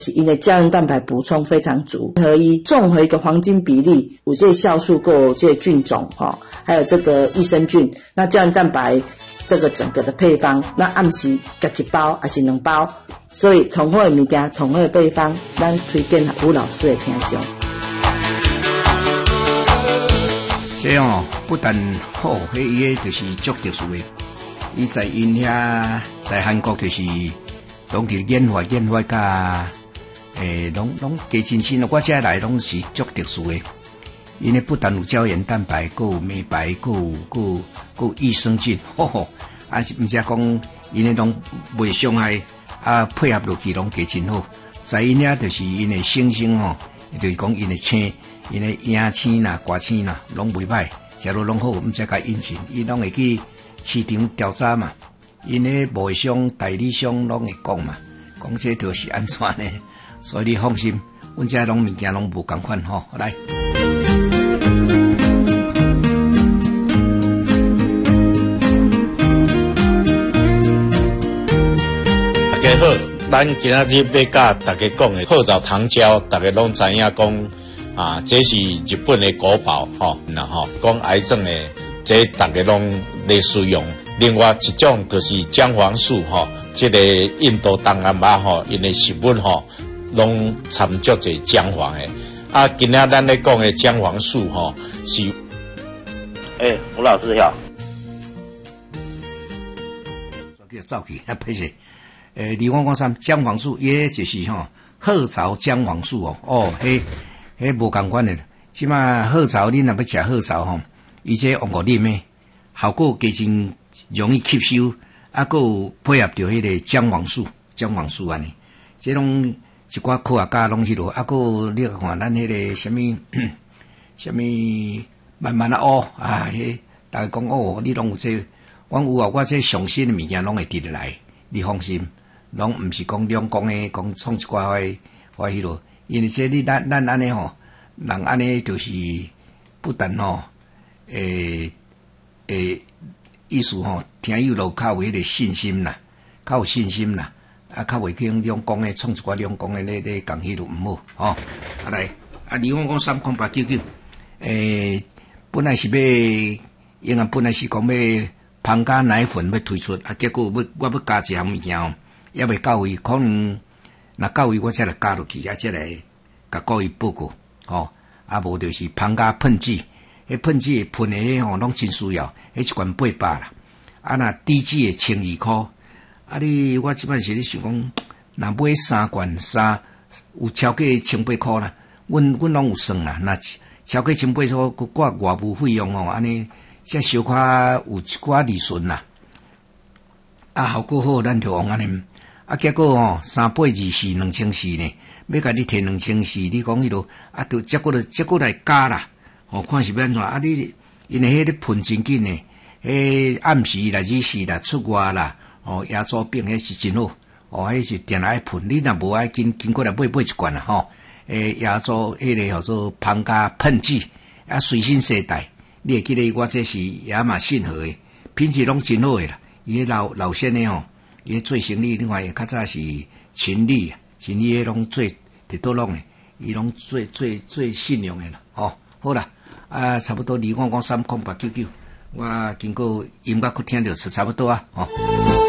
因的胶原蛋白补充非常足，合一综合一个黄金比例，有这酵素够这菌种还有这个益生菌，那胶原蛋白这个整个的配方，那暗时加一包还是2包，所以同好的物件，同好的配方，咱推荐吴老师的听众。 这不但好，伊个就是足特殊的。伊在因遐在韩国就是拢伫研发甲拢加真新，我遮来拢是足特殊的。因为不但有胶原蛋白，还有美白，还有益生菌，啊是毋则讲因为拢袂伤害，啊配合落去拢加真好。在因遐就是因的星星就是讲因的青。因为椰青啦、瓜青啦，拢袂歹，食落拢好，毋则甲引进，伊拢会去市场调查嘛。因咧贸易商、代理商拢会讲嘛，讲这就是安怎呢？所以你放心，阮遮拢物件拢无共款来。 大家好，咱今仔日要甲大家讲的褐藻糖胶，大家拢知影讲。这是日本的国宝讲癌症的，这大家拢在使用。另外一种就是姜黄素这个印度东南亚因为食物拢掺足侪姜黄的。今仔咱咧讲的姜黄素是， 吴老师好。 叫走去歹势。253姜黄素，也就是褐藻姜黄素迄无共款的，即马褐藻你若要食褐藻伊这用过啉的，效果加真容易吸收，还有配合着迄个姜黄素安尼，这拢一寡科学家拢迄落，还有你看咱迄个什么慢慢迄大家讲你拢有这，阮有我这上新的物件拢会直来，你放心，拢毋是讲两讲的讲创一寡迄落。因为这你咱安尼人安尼就是不但意思听有路较有迄个信心啦，较有信心啦，较袂去用两讲的创一寡两讲的咧讲迄落毋好来2530899，本来是要本来是讲要芳加奶粉要推出，结果我要加一项物件也未到位，可能。那到位我才来加落去，才来甲各位报告无就是芳加喷剂，迄喷剂喷的拢真需要，迄一罐800啦。那低剂的12块，我即摆是咧想讲，若买3罐有超过1800块啦。阮拢有算啦，那超过1800块，挂外部费用安尼才小可有一寡利润啦。效果好，咱就往安尼。结果3842004呢，要甲你摕2004，你讲迄落就结果来加啦，看是要安怎你因为迄咧喷真紧呢，暗时啦、日时啦、出外啦，椰子饼迄是真好，迄是定爱喷，你若无爱经过来买一罐啦，椰子迄个叫做芳加喷剂，随身携带，你会记得我这是亚马逊号的，品质拢真好诶啦，伊老鲜的伊做生意，另外较早是秦理迄拢做伫倒弄诶，伊拢最信用诶啦。好啦，差不多2530899，我经过音乐去听着差不多